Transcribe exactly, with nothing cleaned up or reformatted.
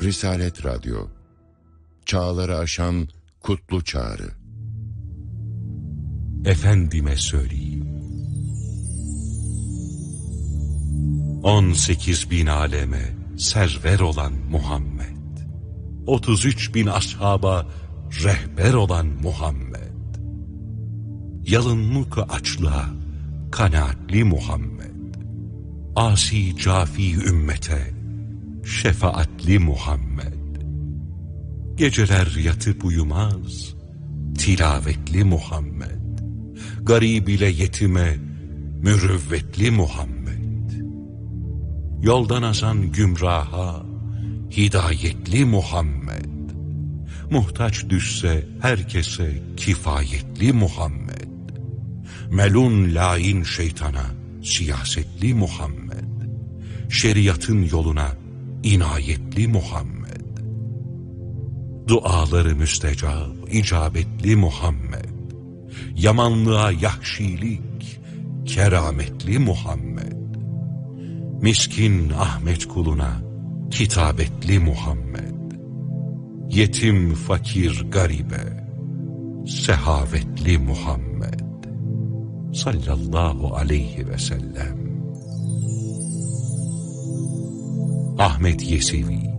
Risalet Radyo, çağları aşan kutlu çağrı. Efendime söyleyeyim, on sekiz bin aleme server olan Muhammed, otuz üç bin ashaba rehber olan Muhammed, yalınlık açlığa kanaatli Muhammed, asi cafi ümmete şefaatli Muhammed, geceler yatıp uyumaz tilavetli Muhammed, garib ile yetime mürüvvetli Muhammed, yoldan azan gümraha hidayetli Muhammed, muhtaç düşse herkese kifayetli Muhammed, melun lain şeytana siyasetli Muhammed, şeriatın yoluna inayetli Muhammed, duaları müstecab icabetli Muhammed, yamanlığa yahşilik kerametli Muhammed, miskin Ahmet kuluna kitabetli Muhammed, yetim fakir garibe sehavetli Muhammed sallallahu aleyhi ve sellem. Ahmet Yesevi